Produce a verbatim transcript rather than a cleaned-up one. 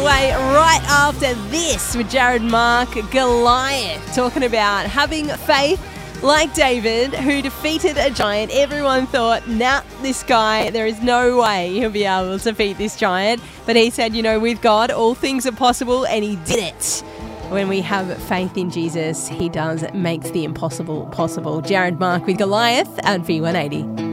way right after this with Jared Mark, Goliath, talking about having faith like David, who defeated a giant. Everyone thought, nah, this guy, there is no way he'll be able to defeat this giant. But he said, you know, with God, all things are possible, and he did it. When we have faith in Jesus, he does, makes the impossible possible. Jared Mark with Goliath at V one eighty.